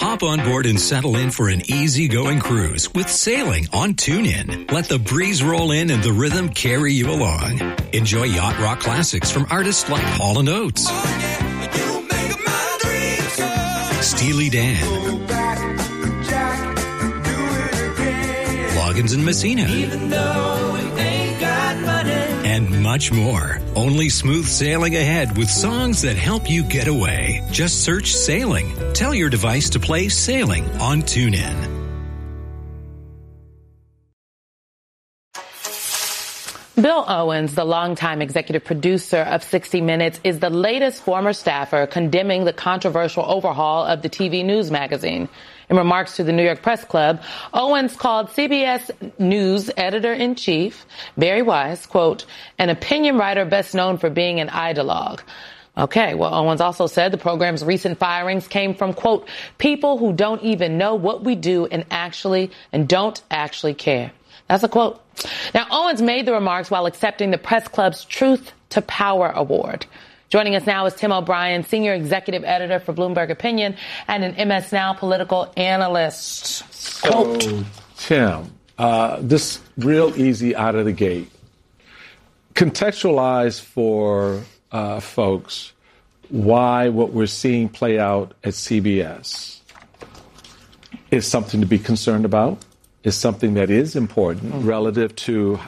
Hop on board and settle in for an easygoing cruise with sailing on TuneIn. Let the breeze roll in and the rhythm carry you along. Enjoy yacht rock classics from artists like Hall & Oates, Steely Dan, Loggins and Messina, and much more. Only smooth sailing ahead with songs that help you get away. Just search Sailing. Tell your device to play Sailing on TuneIn. Bill Owens, the longtime executive producer of 60 Minutes, is the latest former staffer condemning the controversial overhaul of the TV news magazine. In remarks to the New York Press Club, Owens called CBS News editor-in-chief, Barry Weiss, quote, an opinion writer best known for being an ideologue. Okay, well, Owens also said the program's recent firings came from, quote, people who don't even know what we do and don't actually care. That's a quote. Now, Owens made the remarks while accepting the Press Club's Truth to Power Award. Joining us now is Tim O'Brien, senior executive editor for Bloomberg Opinion and an MS Now political analyst. Quote. So, Tim, this real easy out of the gate. Contextualize for folks why what we're seeing play out at CBS is something to be concerned about, is something that is important relative to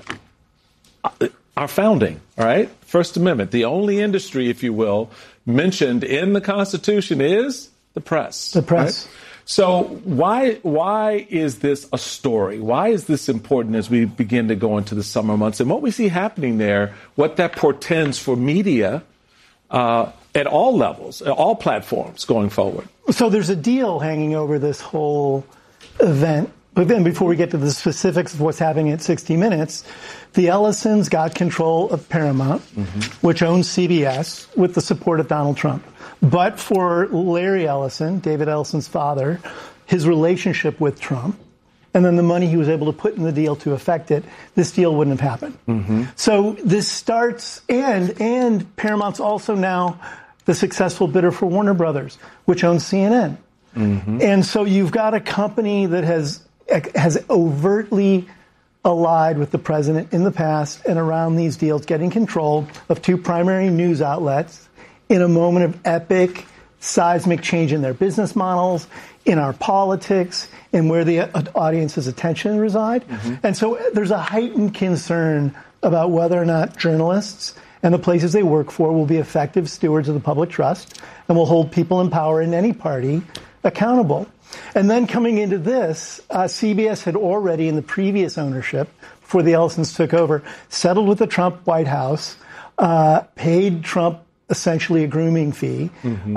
our founding, all right? First Amendment. The only industry, if you will, mentioned in the Constitution is the press. The press. Right? So why is this a story? Why is this important as we begin to go into the summer months? And what we see happening there, what that portends for media at all levels, at all platforms going forward. So there's a deal hanging over this whole event. But then before we get to the specifics of what's happening at 60 Minutes, the Ellisons got control of Paramount, which owns CBS, with the support of Donald Trump. But for Larry Ellison, David Ellison's father, his relationship with Trump, and then the money he was able to put in the deal to affect it, this deal wouldn't have happened. So this starts, and Paramount's also now the successful bidder for Warner Brothers, which owns CNN. And so you've got a company that has overtly allied with the president in the past and around these deals, getting control of two primary news outlets in a moment of epic, seismic change in their business models, in our politics, and where the audience's attention reside. And so there's a heightened concern about whether or not journalists and the places they work for will be effective stewards of the public trust and will hold people in power in any party accountable. And then coming into this, CBS had already, in the previous ownership, before the Ellisons took over, settled with the Trump White House, paid Trump essentially a grooming fee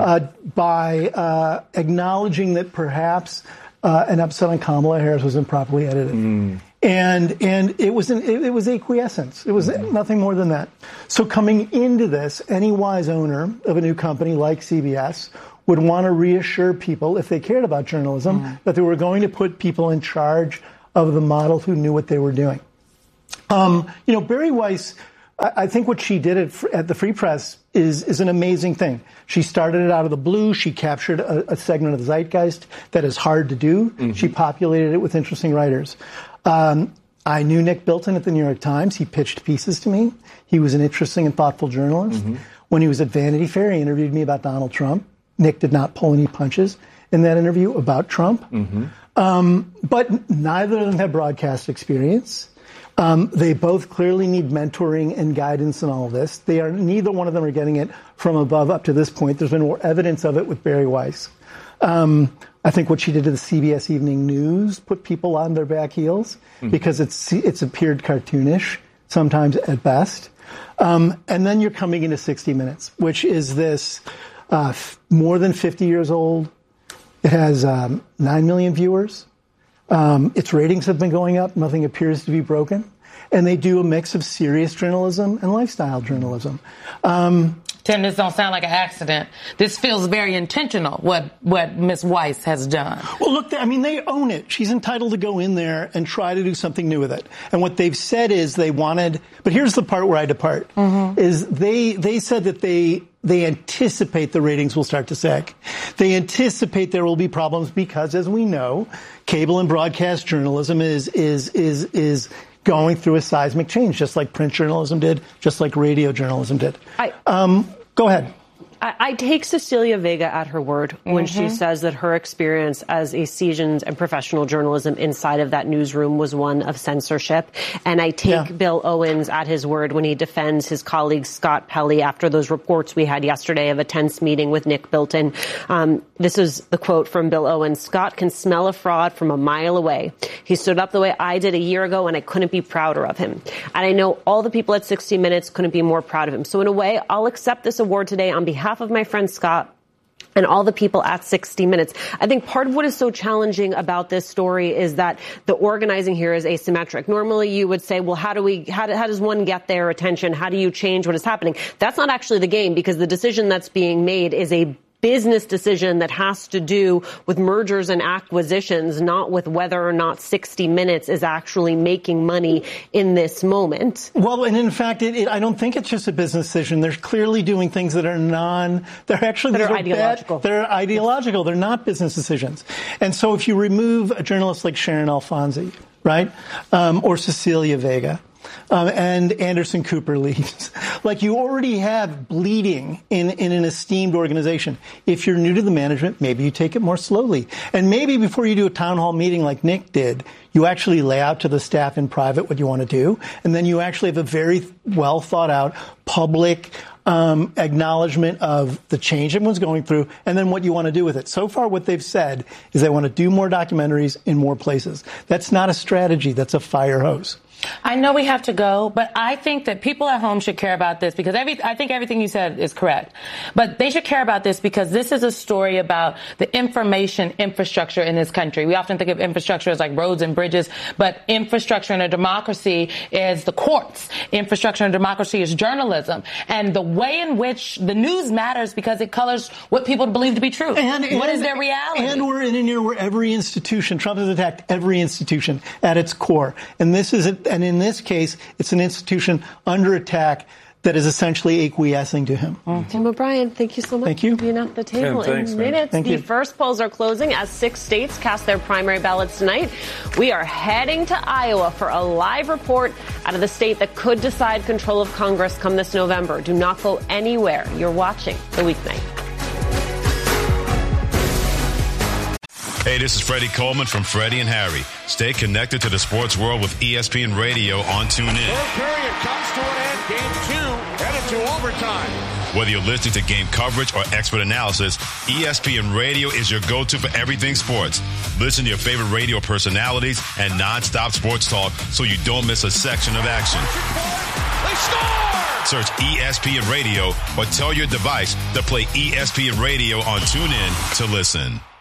by acknowledging that perhaps an episode on Kamala Harris was improperly edited. And it was acquiescence. It was nothing more than that. So coming into this, any wise owner of a new company like CBS would want to reassure people, if they cared about journalism, that they were going to put people in charge of the model who knew what they were doing. Barry Weiss, I think what she did at the Free Press is an amazing thing. She started it out of the blue. She captured a segment of the zeitgeist that is hard to do. She populated it with interesting writers. I knew Nick Bilton at the New York Times. He pitched pieces to me. He was an interesting and thoughtful journalist. When he was at Vanity Fair, he interviewed me about Donald Trump. Nick did not pull any punches in that interview about Trump. But neither of them have broadcast experience. They both clearly need mentoring and guidance in all of this. Neither one of them are getting it from above up to this point. There's been more evidence of it with Barry Weiss. I think what she did to the CBS Evening News put people on their back heels because it's appeared cartoonish, sometimes at best. And then you're coming into 60 Minutes, which is this more than 50 years old. It has 9 million viewers. Its ratings have been going up. Nothing appears to be broken. And they do a mix of serious journalism and lifestyle journalism. Tim, this don't sound like an accident. This feels very intentional, what Ms. Weiss has done. Well, look, they own it. She's entitled to go in there and try to do something new with it. And what they've said is they wanted, but here's the part where I depart, is they said that they they anticipate the ratings will start to sag. They anticipate there will be problems because, as we know, cable and broadcast journalism is going through a seismic change, just like print journalism did, just like radio journalism did. Go ahead. I take Cecilia Vega at her word when she says that her experience as a seasoned and professional journalism inside of that newsroom was one of censorship. And I take Bill Owens at his word when he defends his colleague Scott Pelley after those reports we had yesterday of a tense meeting with Nick Bilton. This is the quote from Bill Owens. "Scott can smell a fraud from a mile away. He stood up the way I did a year ago, and I couldn't be prouder of him. And I know all the people at 60 Minutes couldn't be more proud of him. So in a way, I'll accept this award today on behalf of my friend Scott and all the people at 60 Minutes. I think part of what is so challenging about this story is that the organizing here is asymmetric. Normally you would say, well, how does one get their attention? How do you change what is happening? That's not actually the game, because the decision that's being made is a business decision that has to do with mergers and acquisitions, not with whether or not 60 Minutes is actually making money in this moment. Well, and in fact, I don't think it's just a business decision. They're clearly doing things that are ideological. They're ideological. They're not business decisions. And so if you remove a journalist like Sharon Alfonsi, right, or Cecilia Vega, and Anderson Cooper leaves, like, you already have bleeding in an esteemed organization. If you're new to the management, maybe you take it more slowly. And maybe before you do a town hall meeting like Nick did, you actually lay out to the staff in private what you want to do. And then you actually have a very well thought out public acknowledgement of the change everyone's going through, and then what you want to do with it. So far, what they've said is they want to do more documentaries in more places. That's not a strategy. That's a fire hose. I know we have to go, but I think that people at home should care about this, because I think everything you said is correct. But they should care about this because this is a story about the information infrastructure in this country. We often think of infrastructure as like roads and bridges, but infrastructure in a democracy is the courts. Infrastructure in a democracy is journalism. And the way in which the news matters because it colors what people believe to be true. What is their reality? And we're in an era where every institution, Trump has attacked every institution at its core. And this is it. And in this case, it's an institution under attack that is essentially acquiescing to him. Tim O'Brien, thank you so much for being at the table. Thanks, in minutes, the first polls are closing as 6 states cast their primary ballots tonight. We are heading to Iowa for a live report out of the state that could decide control of Congress come this November. Do not go anywhere. You're watching The Weeknight. Hey, this is Freddie Coleman from Freddie and Harry. Stay connected to the sports world with ESPN Radio on TuneIn. Third period comes to an end. Game 2 headed to overtime. Whether you're listening to game coverage or expert analysis, ESPN Radio is your go-to for everything sports. Listen to your favorite radio personalities and nonstop sports talk so you don't miss a section of action. They score! Search ESPN Radio or tell your device to play ESPN Radio on TuneIn to listen.